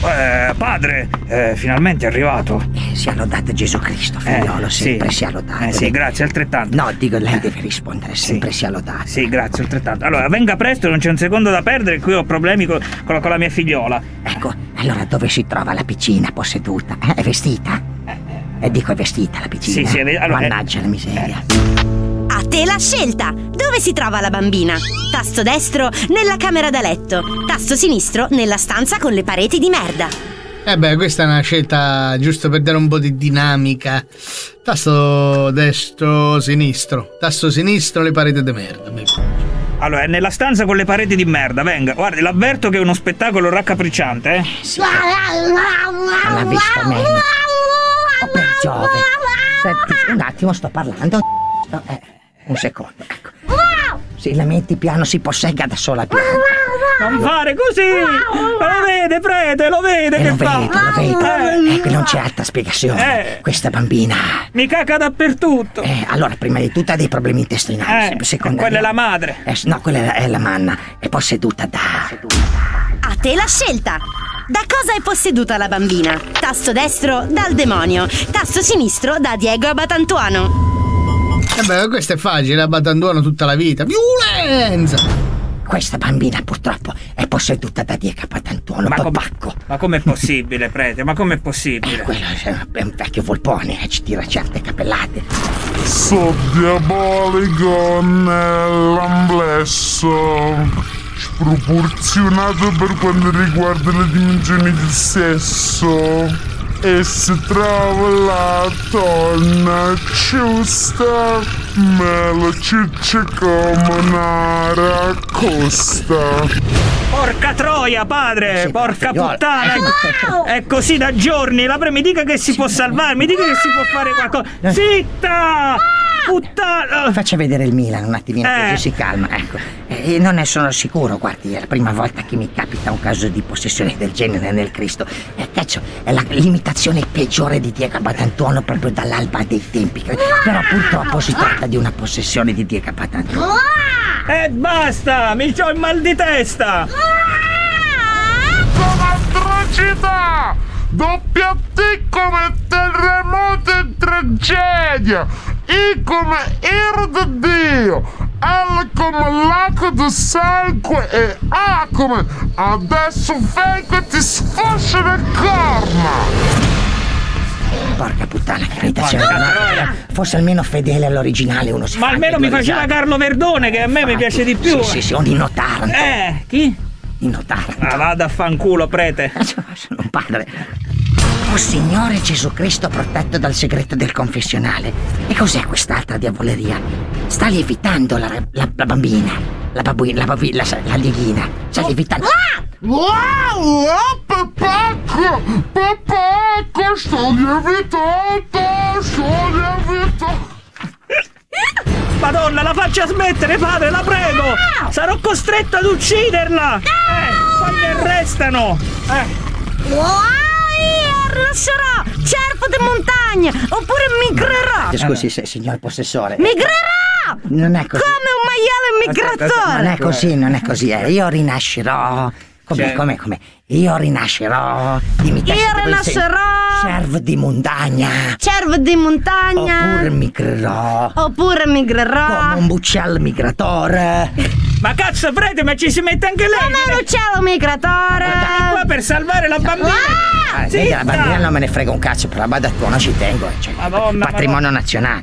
Padre, finalmente è arrivato. Sia lodato Gesù Cristo, figliolo, sempre sia lodato. Sì, grazie, altrettanto. No, dico, lei deve rispondere, sempre sia lodato. Sì, grazie, altrettanto. Allora, venga presto, non c'è un secondo da perdere, qui ho problemi con la mia figliola. Ecco, allora dove si trova la piccina posseduta? È vestita? Dico, è vestita la piccina? Sì, allora, mannaggia la miseria. A te la scelta! Dove si trova la bambina? Tasto destro nella camera da letto, tasto sinistro nella stanza con le pareti di merda. Questa è una scelta giusto per dare un po' di dinamica. Tasto destro, sinistro. Tasto sinistro, le pareti di merda. Allora, è nella stanza con le pareti di merda, venga. Guardi, l'avverto che è uno spettacolo raccapricciante, Sì. Non l'ha visto meno. Oh, per Giove. Senti, un attimo, sto parlando. Un secondo, ecco. Sì, la metti piano, si possegga da sola piano. Non fare così! Lo vede, prete, lo vede che fa! Lo vedo. Ecco, non c'è altra spiegazione. Questa bambina mi caca dappertutto. Allora, prima di tutto ha dei problemi intestinali. Quella è la madre. No, quella è la manna. È posseduta da... A te la scelta! Da cosa è posseduta la bambina? Tasto destro dal demonio, tasto sinistro da Diego Abatantuano. Questo è facile, Abatantuano tutta la vita. Violenza! Questa bambina purtroppo è posseduta da Diego Abatantuano, Babacco. Ma com'è possibile, prete? Ma com'è possibile? Quello è un vecchio volpone, ci tira certe cappellate. So diabolico nell'amplesso, sproporzionato per quanto riguarda le dimensioni del sesso, e si trova la donna giusta, me lo ciccia come una raccosta. Porca troia, padre! Porca puttana! È così da giorni! Mi dica che si può salvare, mi dica che si può fare qualcosa! Zitta! Puttana! Faccia vedere il Milan un attimino, così si calma, ecco. Non ne sono sicuro, guardi, è la prima volta che mi capita un caso di possessione del genere nel Cristo. Cazzo, è l'imitazione peggiore di Diego Abatantuano proprio dall'alba dei tempi. Però purtroppo si tratta di una possessione di Diego Abatantuano. Basta! Mi c'ho il mal di testa! Atrocità! Doppia T come terremoto e tragedia! I come ira di Dio! L come lago di sangue e A come adesso vengo e ti sfascio le corna! Porca puttana, che imitazione! Fosse almeno fedele all'originale uno si fa. Ma almeno mi faceva Carlo Verdone, che a me mi piace di più! Sì, o Nino Taranto! Chi? Nino Taranto! Ma vada a fanculo, prete! Sono un padre! Oh Signore Gesù Cristo, protetto dal segreto del confessionale. E cos'è quest'altra diavoleria? Sta lievitando la bambina. La lieghina. Sta lievitando. Wow! Papacco! Sto lievitando! Madonna, la faccia smettere, padre, la prego! Sarò costretto ad ucciderla! Poi mi arrestano! Lascerò cervo di montagna oppure migrerà. Scusi, signor possessore. Migrerà! Non è così. Come un maiale migratore. Non è così. Io rinascerò. Come? Io rinascerò. Io rinascerò. Cervo di montagna. Oppure migrerò. Come un uccello migratore. Ma cazzo, prete, ma ci si mette anche lei! Come un uccello migratore! Guardate qua per salvare la bambina! La bambina non me ne frega un cazzo, per la Abatantuano ci tengo, Madonna, patrimonio nazionale.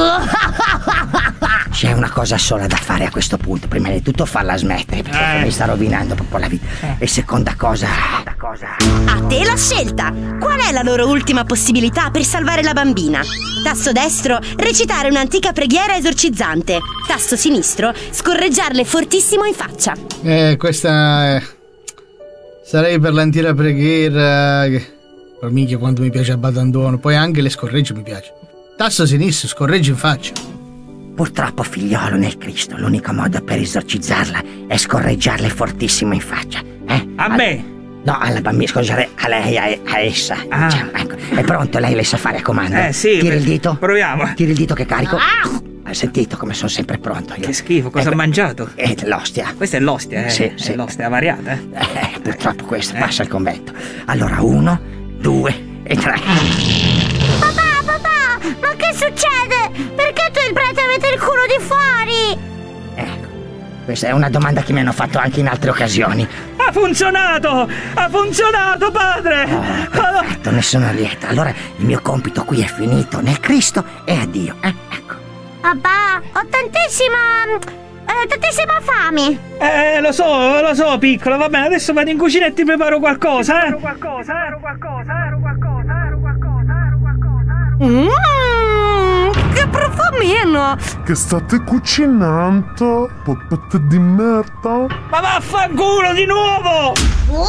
C'è una cosa sola da fare a questo punto. Prima di tutto farla smettere, perché mi sta rovinando proprio la vita. E seconda cosa. A te la scelta! Qual è la loro ultima possibilità per salvare la bambina? Tasto destro, recitare un'antica preghiera esorcizzante. Tasto sinistro, scorreggiarle fortissimo in faccia. Questa sarei per l'antica preghiera. Per minchia quanto mi piace Abatantuano. Poi anche le scorregge mi piace. Tasto sinistro, scorreggi in faccia. Purtroppo, figliolo, nel Cristo, l'unico modo per esorcizzarla è scorreggiarle fortissimo in faccia. A me? No, alla bambina, scusate, a lei, a essa. Ecco. È pronto, lei le sa fare a comando. Sì. Tiri il dito. Proviamo. Tiri il dito che carico. sentito come sono sempre pronto io. Che schifo, cosa ha mangiato? L'ostia. Questa è l'ostia, Sì. È l'ostia variata, Purtroppo questo passa al convento. Allora 1, 2 e 3. Papà, ma che succede? Perché tu e il prete avete il culo di fuori? Ecco, questa è una domanda che mi hanno fatto anche in altre occasioni. Ha funzionato, padre! Perfetto, ne sono lieto. Allora il mio compito qui è finito. Nel Cristo e addio. Ecco. Papà, ho tantissima fame. Lo so, piccolo, va bene, adesso vado in cucina e ti preparo qualcosa, Che profumino! Che state cucinando? Poppette di merda? Ma vaffanculo di nuovo! Wow!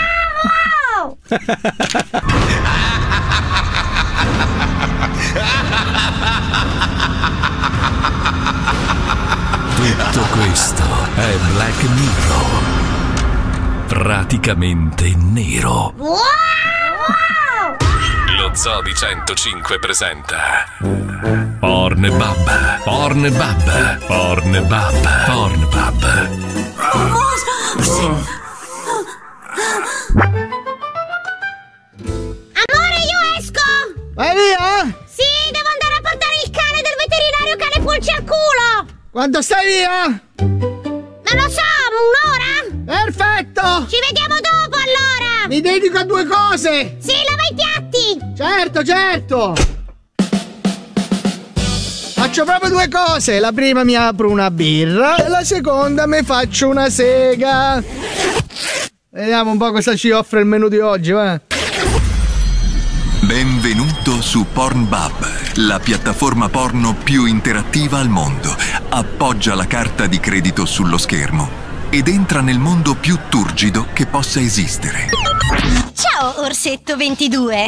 Tutto questo è Black Mirror. Praticamente nero. Wow! Lo Zoo di 105 presenta Pornbub. Amore, io esco! Vai via! Sì, devo andare a portare il cane del veterinario cane pulci al culo! Quando stai via? Non lo so, un'ora? Perfetto! Ci vediamo dopo allora! Mi dedico a 2 cose! Sì, lava i piatti! Certo! Faccio proprio 2 cose. La prima mi apro una birra e la seconda mi faccio una sega. Vediamo un po' cosa ci offre il menù di oggi, va? Benvenuto su Pornbub, la piattaforma porno più interattiva al mondo. Appoggia la carta di credito sullo schermo ed entra nel mondo più turgido che possa esistere. Ciao Orsetto 22.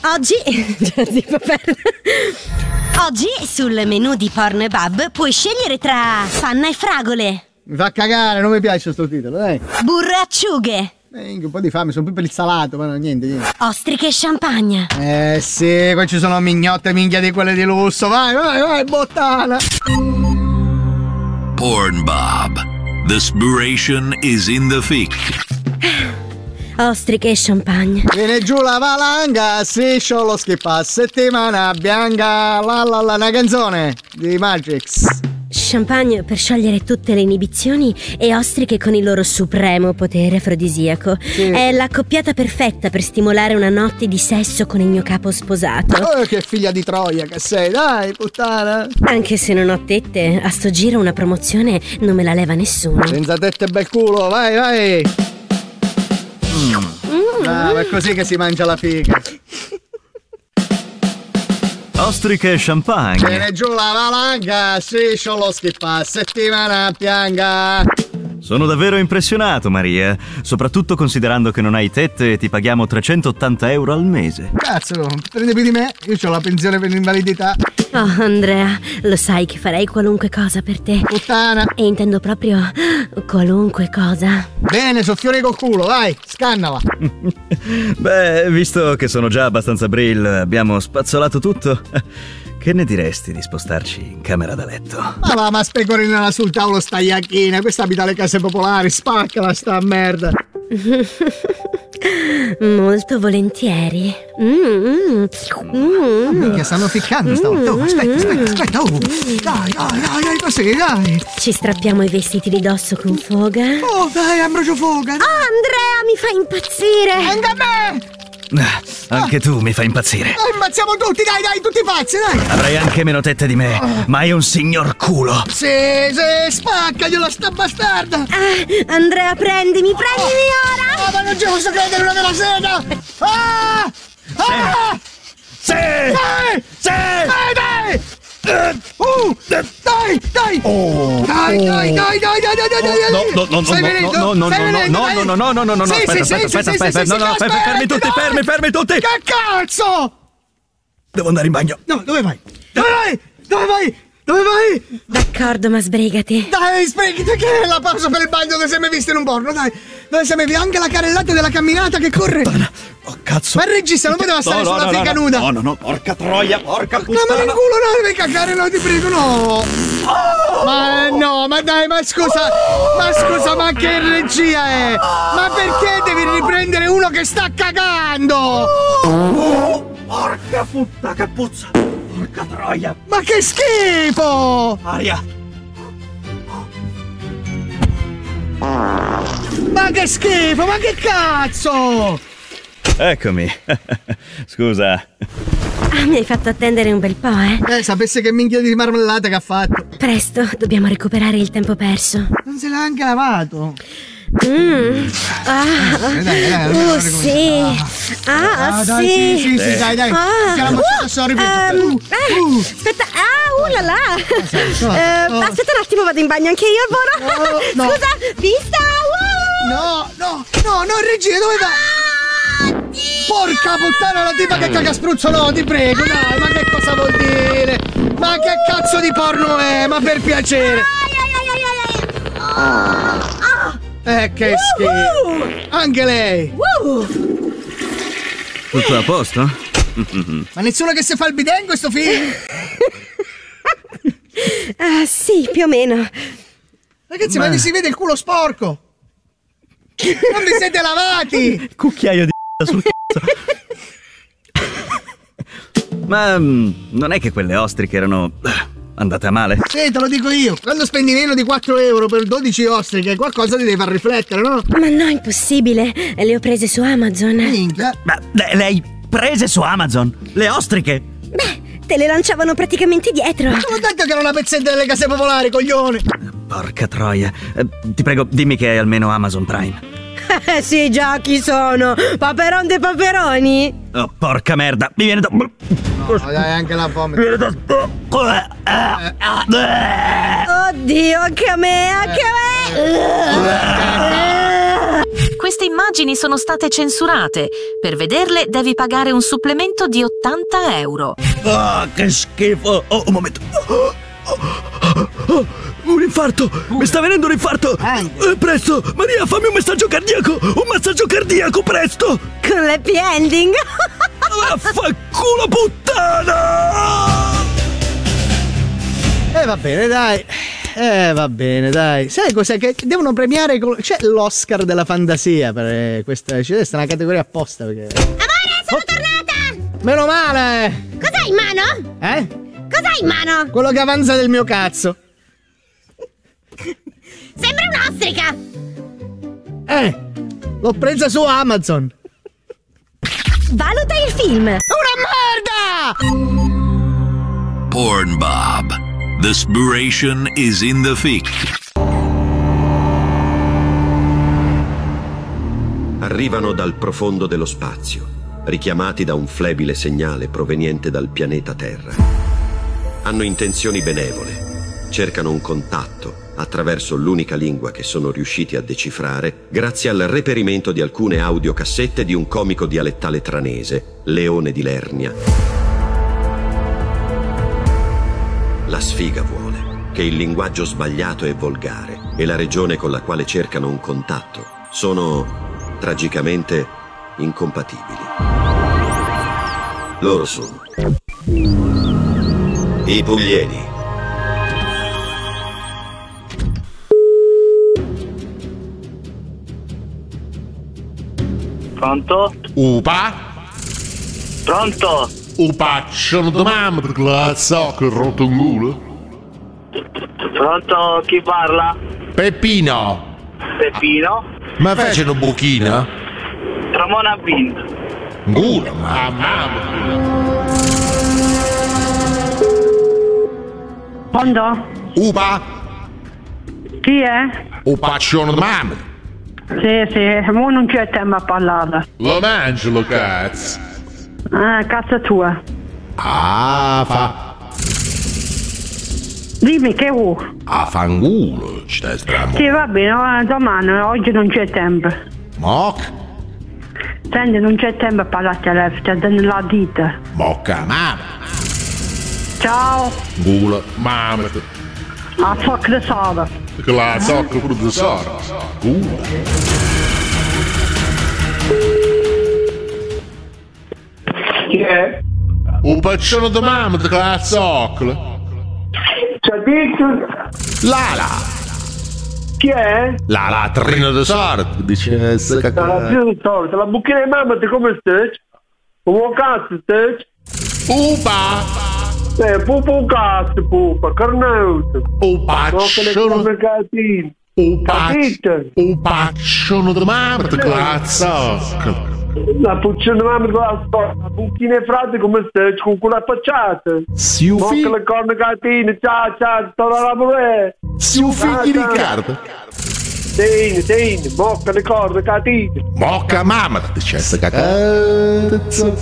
Oggi sul menù di Pornbub puoi scegliere tra panna e fragole, Mi fa cagare, non mi piace sto titolo, dai. burro e acciughe, Un po' di fame, sono più per il salato, ma no, niente. ostriche e champagne. Sì, qua ci sono mignotte minchia di quelle di lusso. Vai, bottana. Pornbub. The spiration is in the thick. Ostriche e champagne. Viene giù la valanga, si sciolo schippa, settimana bianca, una canzone di Magix. Champagne per sciogliere tutte le inibizioni e ostriche con il loro supremo potere afrodisiaco. Sì. È l'accoppiata perfetta per stimolare una notte di sesso con il mio capo sposato. Oh, che figlia di Troia che sei, dai, puttana. Anche se non ho tette, a sto giro una promozione non me la leva nessuno. Senza tette e bel culo, vai. Brava, è così che si mangia la figa. Ostriche e champagne. Viene giù la valanga, si sciolo schippa, settimana bianca. Sono davvero impressionato, Maria. Soprattutto considerando che non hai tette e ti paghiamo 380 euro al mese. Cazzo, prende più di me? Io ho la pensione per l'invalidità. Oh, Andrea, lo sai che farei qualunque cosa per te. Puttana. E intendo proprio qualunque cosa. Bene, soffione col culo, vai, scannala. Beh, visto che sono già abbastanza brill, abbiamo spazzolato tutto. Che ne diresti di spostarci in camera da letto? Ma specorinala sul tavolo sta iacchina, questa abita alle case popolari, spaccala sta merda. Molto volentieri. Minchia, stanno ficcando stavolta. Oh, aspetta. Oh. Dai, così, dai. Ci strappiamo i vestiti di dosso con foga. Oh, dai, Ambrogio Foga. Oh, Andrea, mi fa impazzire. Anche a me. Anche tu mi fai impazzire. Ammazziamo tutti, dai, tutti pazzi, dai. Avrai anche meno tette di me, ma hai un signor culo. Sì, spaccagliela sta bastarda. Andrea, prendimi ora. Ma non ci posso credere, una della sega. Sì! Dai! Dai! Oh! Dai! No, Stai venendo? Aspetta, fermi tutti! Che cazzo? Devo andare in bagno. No, dove vai? Dove vai? D'accordo, ma sbrigati. Dai, sbrigati, che è la pausa per il bagno dove sei mai visto in un porno, dai. Dove sei mai visto anche la carrellata della camminata che corre. Oh, cazzo. Ma il regista non poteva stare sulla figa nuda. No, porca troia, porca puttana. Ma in culo, no, devi cagare, no, ti prego, no. Ma no, ma dai, ma scusa, ma che regia è? Ma perché devi riprendere uno che sta cagando? Porca puttana, che puzza. Porca troia. Ma che schifo! Aria. Ma che schifo, ma che cazzo! Eccomi. Scusa. Mi hai fatto attendere un bel po', eh? Sapesse che minchia di marmellata che ha fatto. Presto, dobbiamo recuperare il tempo perso. Non se l'ha anche lavato. Dai, sì. Sì, dai. Aspetta, la la. Aspetta un attimo, vado in bagno anche io, Boro. Scusa, vista. No, regia, dove va? Porca puttana, la tipa che caga spruzzo, no, ti prego, dai, ma che cosa vuol dire? Ma che cazzo di porno è? Ma per piacere. Che schifo. Anche lei. Tutto a posto? Ma nessuno che si fa il bidet in questo film? Sì, più o meno. Ragazzi, ma vi si vede il culo sporco. Non vi siete lavati. Cucchiaio di sul cazzo. Ma non è che quelle ostriche erano andate a male? Sì, te lo dico io. Quando spendi meno di 4 euro per 12 ostriche, qualcosa ti deve far riflettere, no? Ma no, impossibile. Le ho prese su Amazon. Minchia. Ma le hai prese su Amazon? Le ostriche? Beh, te le lanciavano praticamente dietro. Ma sono detto che era una pezzetta delle case popolari, coglione. Porca troia. Ti prego, dimmi che hai almeno Amazon Prime. Sì, già, chi sono? Paperon dei paperoni? Oh, porca merda, mi viene da... No, dai, anche la fame. Oddio, anche a me. Queste immagini sono state censurate. Per vederle devi pagare un supplemento di 80 euro. Ah, che schifo. Oh, un momento. Un infarto! Mi sta venendo un infarto! Presto! Maria, fammi un massaggio cardiaco! Un massaggio cardiaco, presto! Con l'happy ending! Vaffanculo puttana! Va bene, dai. Sai cos'è? Che devono premiare. C'è l'Oscar della fantasia per questa. C'è una categoria apposta. Perché... Amore, sono tornata! Meno male! Cos'hai in mano? Cos'hai in mano? Quello che avanza del mio cazzo. Sembra un'ostrica! L'ho presa su Amazon. Valuta il film. Una merda! Pornbub. The spiration is in the fic. Arrivano dal profondo dello spazio, richiamati da un flebile segnale proveniente dal pianeta Terra. Hanno intenzioni benevole, cercano un contatto attraverso l'unica lingua che sono riusciti a decifrare grazie al reperimento di alcune audiocassette di un comico dialettale tranese, Leone di Lernia. La sfiga vuole che il linguaggio sbagliato e volgare e la regione con la quale cercano un contatto sono tragicamente incompatibili. Loro sono i Puglieni. Pronto? Upa? Pronto? Upacciano domani per la soccer rotto un culo? Pronto? Chi parla? Peppino. Peppino? Ma fece una buchina? Ramona ha vinto. Culo, mamma. Pronto? Upa? Chi è? Upacciano domani. Sì, ma non c'è tempo a parlare. Lo mangio, cazzo. Cazzo tua. Fa. Dimmi che vuoi. Fangulo, ci stai stramo. Sì, va bene, domani, oggi non c'è tempo. Moc? Senti, non c'è tempo a parlare al telefono, stai dando la dita. Mocca, mamma. Ciao. Gula, mamma. A socca di sora. Che la socca pure di sora. Gula. è? Un paccione di mamma di clazzoccola. C'ha detto? Lala. Chi è? La latrina di sorte. Dice La latrina di sorte. La bucchina di mamma di come stai? Come cazzo stai? Pupa. Pupa cazzo, pupa. Carnuto. Pupacciono. Pupacciono di mamma di clazzoccola. La puccina di mamma con la storia, bucchine frate come stai con quella facciata. Si uffi. Mocca le corna catine, ciao, torna la pure. Si uffi Riccardo. Tieni, mocca le corna catine. Mocca mamma, dice sta cacata.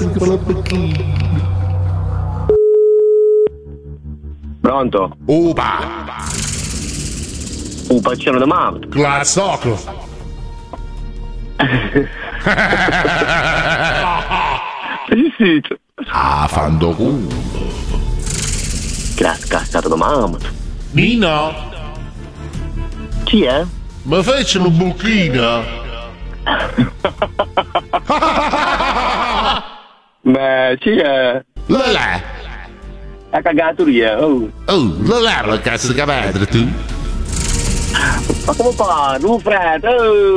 Pronto? Upa. Un paccino di mamma. Clazzocolo. Sì. Ah, fanno culo. Che la scassata di mamma. Nino? Chi è? Ma fece una buchina. Beh, chi è? Lelè. Ha cagato via, oh. Oh, lelè la cazzo di capelli tu. Ma come parli? Un frate,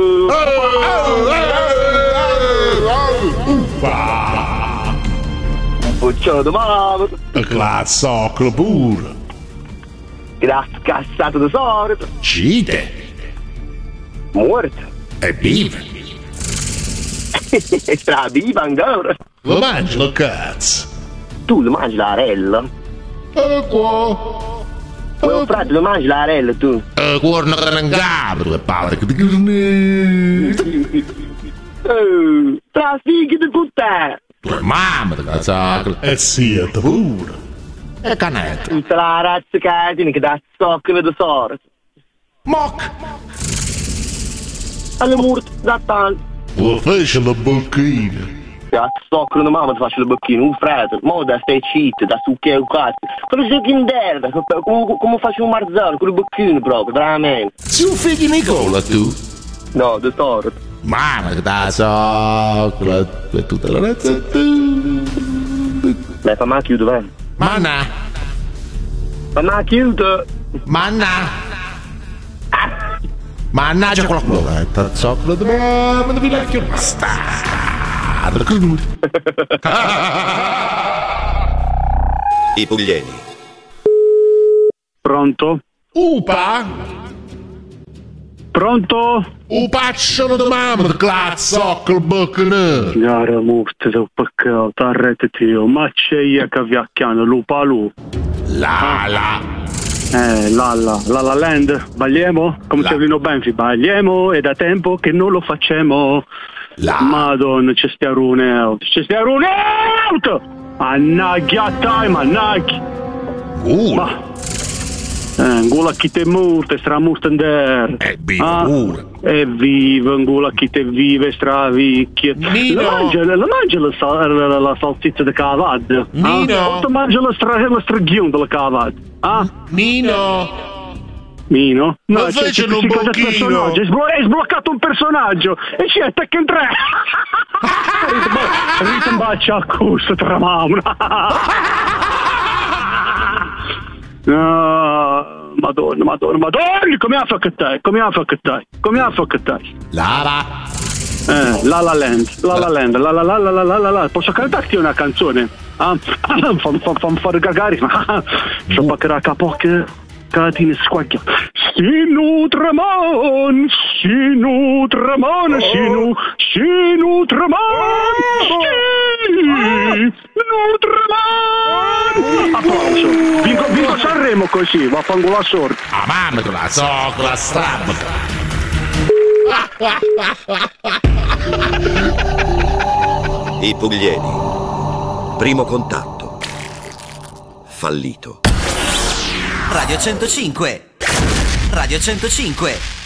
un puccione di mamma. Clazzocolo pure. Che l'ha scassato di solito. Cite. Morto. E vive. Sta viva ancora. Lo mangi lo cazzo. Tu lo mangi l'arella? Qua. Mio frate lo mangi l'arella tu? Cuorno che non capito che palle che ti tra figli di puttana. tua mamma di cazzacolo. E sì, è pure. E canetta. Tutta la razza catine che dà stocco di sorte. Moc. Alle murte, da tanto. Lo fece la bocchina. Da stocco di mamma ti faccio le bocchine, un frate. Mo da stai cheat, da succhiare un cazzo. Quello giochi in terra, come faccio un marzano, con le bocchine proprio, veramente. Si un figlio Nicola tu? No, di sorte. Mamma che da zoccola. E tutta la razza tu. Lei fa ma chiudo, vai. Manna. Fa ma chiudo. Manna. Mannaggia quella coloretta. Zoccola di mamma, devi lasciare una bastardo. I puglieni. Pronto? Upa? Pronto? Upacciano di mamma, clazzocco, bocca. Gara morte del peccato, arretati io, ma c'è io che viacchiano, lupa lu. Lala. Lala Land, balliamo? Come c'è Vino Benfi, balliamo, è da tempo che non lo facciamo. Madonna, c'è stiarune out. Annaggia time, annaggia. Ma Ngola chi te morte, stra morte in der. E vive, Ngola chi te vive, stra vicchia. La mangia la salsiccia di cavad. Nino. O mangia la straghione della cavad. Nino. No, ma fece un pochino. Hai sbloccato un personaggio e ci è Tekken 3. Rimbaccia a custo tra mamma. No, Madonna, come ha fatto che te? Lala. La Land. Posso cantarti una canzone? Fammi fare gagari. So paccherà capocche. Catine squacchia. Sinu Treman. Applauso. Vinco Sanremo così, vaffanculo a sorte. Ah, mamma con la zoccola strabba. I puglieni. Primo contatto. Fallito. Radio 105.